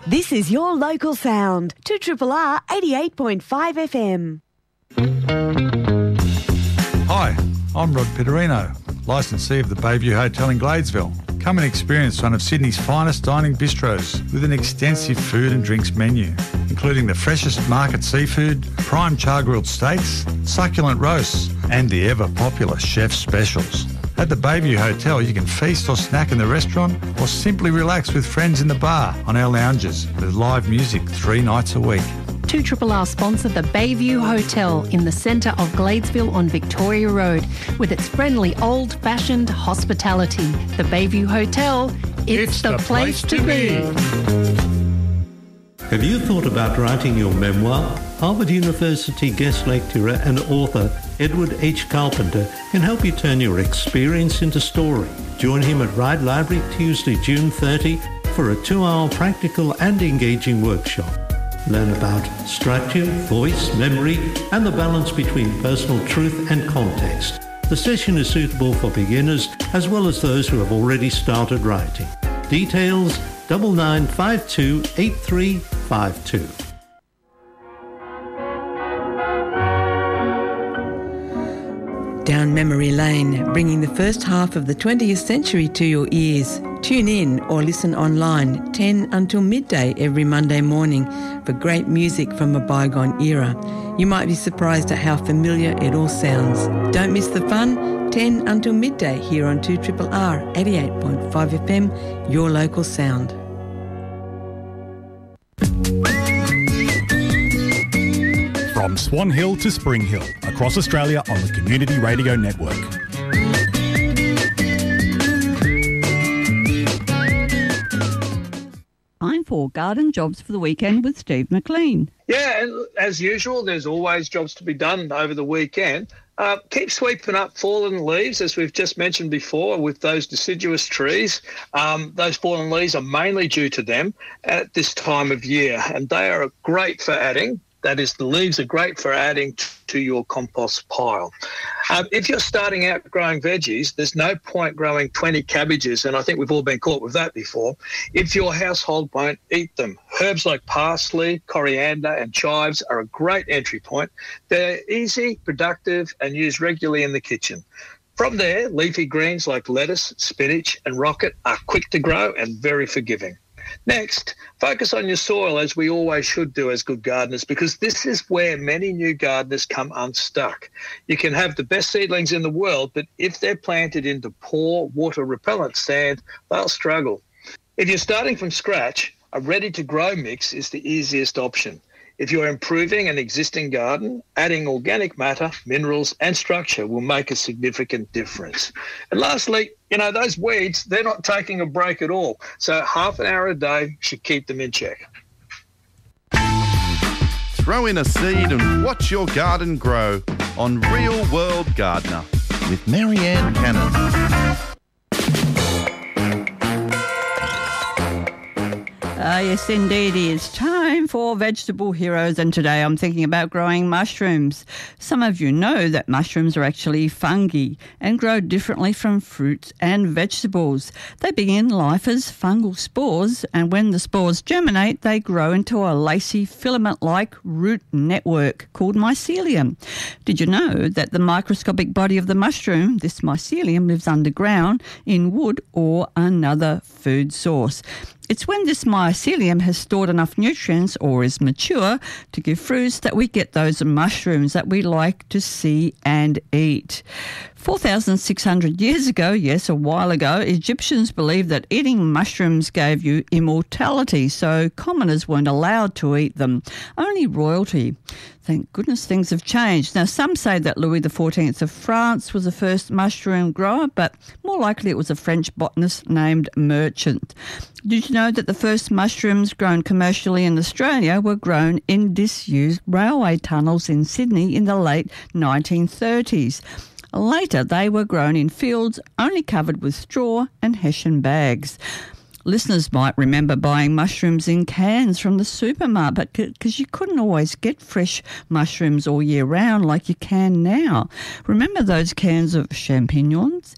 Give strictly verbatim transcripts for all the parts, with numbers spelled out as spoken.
This is your local sound, two R R R eighty-eight point five F M. Hi, I'm Rod Pitterino, licensee of the Bayview Hotel in Gladesville. Come and experience one of Sydney's finest dining bistros with an extensive food and drinks menu, including the freshest market seafood, prime char-grilled steaks, succulent roasts, and the ever-popular chef's specials. At the Bayview Hotel, you can feast or snack in the restaurant or simply relax with friends in the bar on our lounges with live music three nights a week. two R R R sponsor the Bayview Hotel in the centre of Gladesville on Victoria Road with its friendly old-fashioned hospitality. The Bayview Hotel, it's, It's the, the place, place to to be. Have you thought about writing your memoir? Harvard University guest lecturer and author Edward H. Carpenter can help you turn your experience into story. Join him at Ride Library Tuesday, June thirtieth for a two-hour practical and engaging workshop. Learn about structure, voice, memory, and the balance between personal truth and context. The session is suitable for beginners as well as those who have already started writing. Details double nine five two eight three five two. Down memory lane, bringing the first half of the twentieth century to your ears. Tune in or listen online ten until midday every Monday morning for great music from a bygone era. You might be surprised at how familiar it all sounds. Don't miss the fun, ten until midday here on two R R R eighty-eight point five F M, your local sound. From Swan Hill to Spring Hill, across Australia on the Community Radio Network. Time for garden jobs for the weekend with Steve McLean. Yeah, and as usual, there's always jobs to be done over the weekend. Uh, keep sweeping up fallen leaves, as we've just mentioned before, with those deciduous trees. Um, those fallen leaves are mainly due to them at this time of year, and they are great for adding. That is, the leaves are great for adding t- to your compost pile. Um, if you're starting out growing veggies, there's no point growing twenty cabbages, and I think we've all been caught with that before, if your household won't eat them. Herbs like parsley, coriander and chives are a great entry point. They're easy, productive and used regularly in the kitchen. From there, leafy greens like lettuce, spinach and rocket are quick to grow and very forgiving. Next, focus on your soil, as we always should do as good gardeners, because this is where many new gardeners come unstuck. You can have the best seedlings in the world, but if they're planted into poor water-repellent sand, they'll struggle. If you're starting from scratch, a ready-to-grow mix is the easiest option. If you're improving an existing garden, adding organic matter, minerals and structure will make a significant difference. And lastly, you know, those weeds, they're not taking a break at all. So half an hour a day should keep them in check. Throw in a seed and watch your garden grow on Real World Gardener with Marianne Cannon. Ah, yes, indeed, it's time for Vegetable Heroes, and today I'm thinking about growing mushrooms. Some of you know that mushrooms are actually fungi and grow differently from fruits and vegetables. They begin life as fungal spores, and when the spores germinate, they grow into a lacy filament-like root network called mycelium. Did you know that the microscopic body of the mushroom, this mycelium, lives underground in wood or another food source? It's when this mycelium has stored enough nutrients or is mature to give fruits that we get those mushrooms that we like to see and eat. four thousand six hundred years ago, yes, a while ago, Egyptians believed that eating mushrooms gave you immortality, so commoners weren't allowed to eat them, only royalty. Thank goodness things have changed. Now, some say that Louis the fourteenth of France was the first mushroom grower, but more likely it was a French botanist named Merchant. Did you know that the first mushrooms grown commercially in Australia were grown in disused railway tunnels in Sydney in the late nineteen thirties? Later, they were grown in fields only covered with straw and hessian bags. Listeners might remember buying mushrooms in cans from the supermarket because you couldn't always get fresh mushrooms all year round like you can now. Remember those cans of champignons?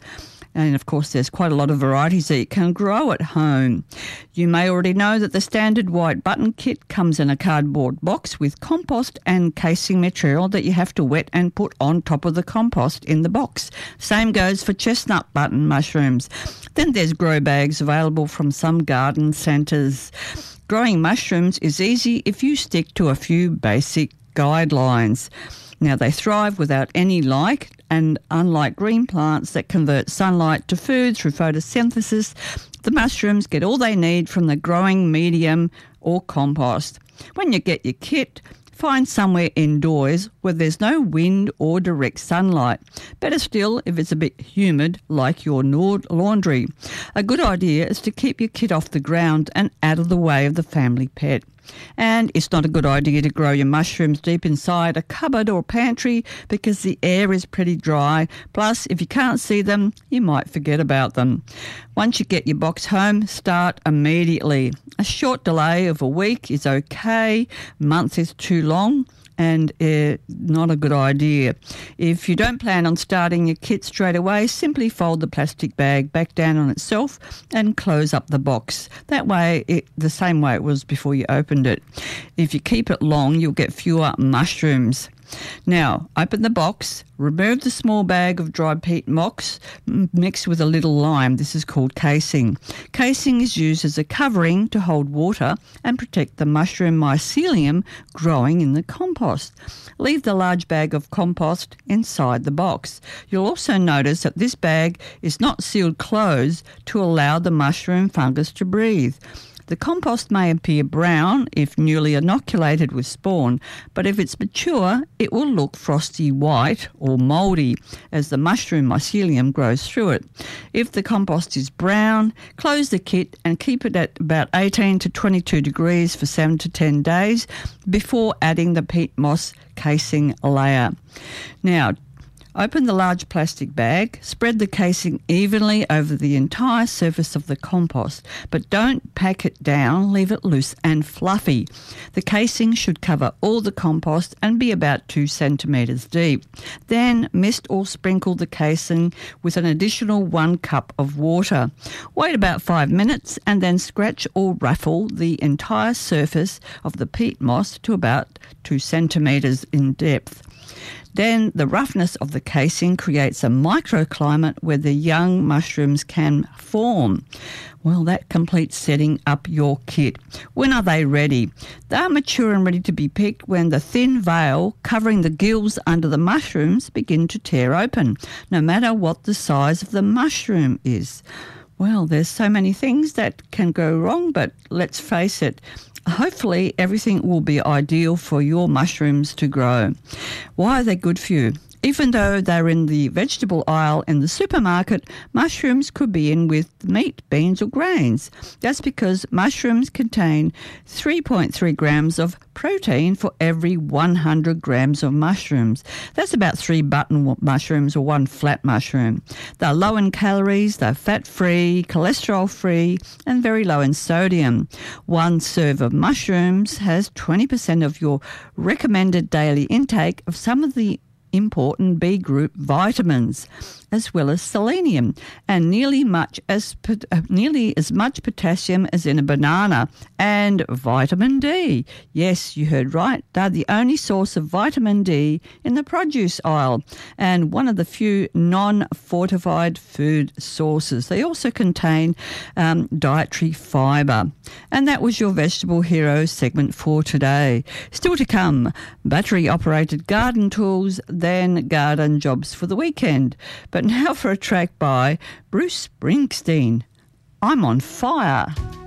And of course, there's quite a lot of varieties that you can grow at home. You may already know that the standard white button kit comes in a cardboard box with compost and casing material that you have to wet and put on top of the compost in the box. Same goes for chestnut button mushrooms. Then there's grow bags available from some garden centres. Growing mushrooms is easy if you stick to a few basic guidelines. Now, they thrive without any light, and unlike green plants that convert sunlight to food through photosynthesis, the mushrooms get all they need from the growing medium or compost. When you get your kit, find somewhere indoors where there's no wind or direct sunlight. Better still if it's a bit humid, like your laundry. A good idea is to keep your kit off the ground and out of the way of the family pet. And it's not a good idea to grow your mushrooms deep inside a cupboard or pantry because the air is pretty dry. Plus, if you can't see them, you might forget about them. Once you get your box home, start immediately. A short delay of a week is okay. A month is too long and uh, not a good idea. If you don't plan on starting your kit straight away, simply fold the plastic bag back down on itself and close up the box. That way, it, the same way it was before you opened it. If you keep it long, you'll get fewer mushrooms. Now, open the box, remove the small bag of dried peat moss mixed with a little lime. This is called casing. Casing is used as a covering to hold water and protect the mushroom mycelium growing in the compost. Leave the large bag of compost inside the box. You'll also notice that this bag is not sealed closed to allow the mushroom fungus to breathe. The compost may appear brown if newly inoculated with spawn, but if it's mature, it will look frosty white or mouldy as the mushroom mycelium grows through it. If the compost is brown, close the kit and keep it at about eighteen to twenty-two degrees for seven to ten days before adding the peat moss casing layer. Now, open the large plastic bag, spread the casing evenly over the entire surface of the compost, but don't pack it down, leave it loose and fluffy. The casing should cover all the compost and be about two centimetres deep. Then mist or sprinkle the casing with an additional one cup of water. Wait about five minutes and then scratch or ruffle the entire surface of the peat moss to about two centimetres in depth. Then the roughness of the casing creates a microclimate where the young mushrooms can form. Well, that completes setting up your kit. When are they ready? They are mature and ready to be picked when the thin veil covering the gills under the mushrooms begin to tear open, no matter what the size of the mushroom is. Well, there's so many things that can go wrong, but let's face it, hopefully everything will be ideal for your mushrooms to grow. Why are they good for you? Even though they're in the vegetable aisle in the supermarket, mushrooms could be in with meat, beans or grains. That's because mushrooms contain three point three grams of protein for every one hundred grams of mushrooms. That's about three button mushrooms or one flat mushroom. They're low in calories, they're fat-free, cholesterol-free and very low in sodium. One serve of mushrooms has twenty percent of your recommended daily intake of some of the important B group vitamins, as well as selenium, and nearly much as uh, nearly as much potassium as in a banana, and vitamin D. Yes, you heard right. They're the only source of vitamin D in the produce aisle, and one of the few non-fortified food sources. They also contain um, dietary fibre. And that was your Vegetable Hero segment for today. Still to come, battery-operated garden tools, then garden jobs for the weekend. But now for a track by Bruce Springsteen. I'm on Fire.